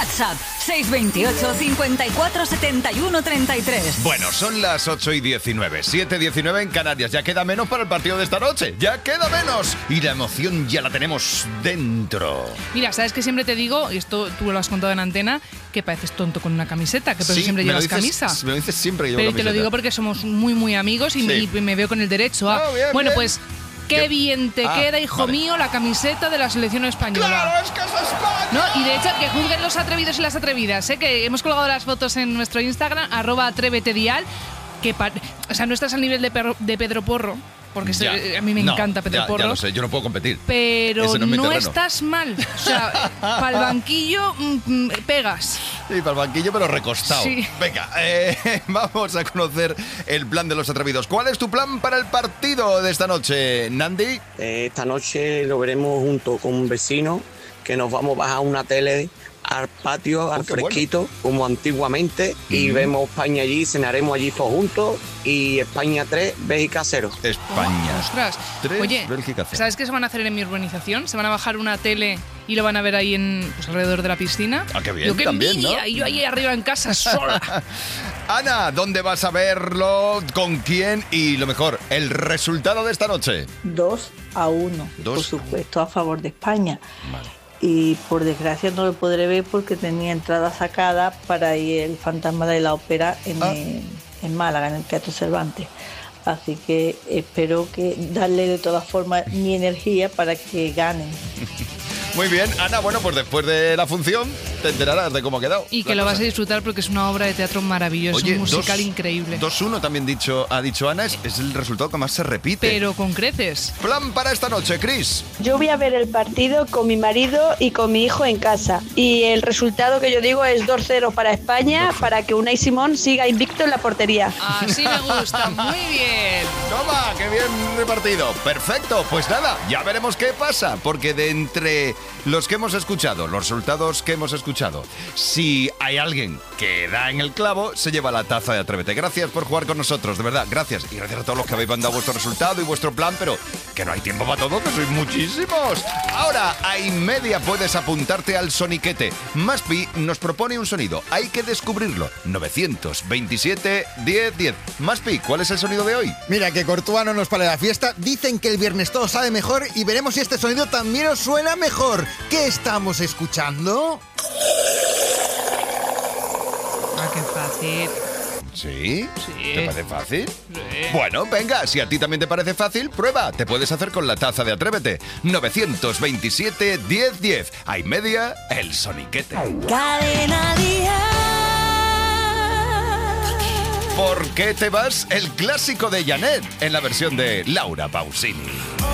WhatsApp 628 54 71 33. Bueno, son las 8:19, 7:19 en Canarias. Ya queda menos para el partido de esta noche. Ya queda menos. Y la emoción ya la tenemos dentro. Mira, sabes que siempre te digo, y esto tú lo has contado en antena, que pareces tonto con una camiseta, que siempre llevas camisa. Me lo dices siempre que llevo Pero camiseta. te lo digo porque somos muy, muy amigos y me veo con el derecho a... Bien, bueno, bien. pues... Qué bien te queda, hijo mío, la camiseta de la selección española. ¡Claro, es que es España! ¿No? Y de hecho, que juzguen los atrevidos y las atrevidas, ¿eh? Que hemos colgado las fotos en nuestro Instagram, @atrévetedial, que o sea, no estás al nivel de Pedro Porro, porque a mí me encanta Pedro Porro. Ya lo sé, yo no puedo competir. Pero no no estás mal. O sea, para el banquillo pegas. Sí, para el banquillo, pero recostado. Sí. Venga, vamos a conocer el plan de los atrevidos. ¿Cuál es tu plan para el partido de esta noche, Nandi? Esta noche lo veremos junto con un vecino, que nos vamos a bajar una tele al patio, al fresquito, como antiguamente, y vemos España allí, cenaremos allí todos juntos, y España 3, Bélgica 0. España. Ostras. 3, Oye, Bélgica 0. ¿sabes qué se van a hacer en mi urbanización? Se van a bajar una tele y lo van a ver ahí alrededor de la piscina. Ah, qué bien, Yo, qué también, envidia, ¿no? y yo ahí arriba en casa sola. Ana, ¿dónde vas a verlo? ¿Con quién? Y lo mejor, el resultado de esta noche. 2-1, por supuesto, a favor de España. Vale. Y por desgracia no lo podré ver porque tenía entrada sacada para ir el Fantasma de la Ópera en Málaga, en el Teatro Cervantes. Así que espero que darle de todas formas mi energía para que ganen. Muy bien, Ana, bueno, pues después de la función te enterarás de cómo ha quedado. Y que lo vas a disfrutar porque es una obra de teatro maravillosa, Oye, un musical increíble. 2-1 también ha dicho Ana, es el resultado que más se repite. Pero con creces. Plan para esta noche, Chris. Yo voy a ver el partido con mi marido y con mi hijo en casa. Y el resultado que yo digo es 2-0 para España, para que Unai Simón siga invicto en la portería. Así me gusta, muy bien. Toma, qué bien repartido. Perfecto, pues nada, ya veremos qué pasa, porque de entre los que hemos escuchado, los resultados que hemos escuchado, si hay alguien que da en el clavo, se lleva la taza de Atrévete. Gracias por jugar con nosotros, de verdad, gracias. Y gracias a todos los que habéis mandado vuestro resultado y vuestro plan, pero que no hay tiempo para todo, que sois muchísimos. Ahora, a inmedia puedes apuntarte al soniquete. Maspi nos propone un sonido, hay que descubrirlo. 927 10 10. Maspi, ¿cuál es el sonido de hoy? Mira, que Courtois no nos para la fiesta. Dicen que el viernes todo sabe mejor y veremos si este sonido también os suena mejor. ¿Qué estamos escuchando? Ah, qué fácil. ¿Sí? Sí. ¿Te parece fácil? Sí. Bueno, venga, si a ti también te parece fácil, prueba. Te puedes hacer con la taza de Atrévete. 927 10 10. A y media, el soniquete. Cadena Dial. ¿Por qué te vas? El clásico de Janet en la versión de Laura Pausini.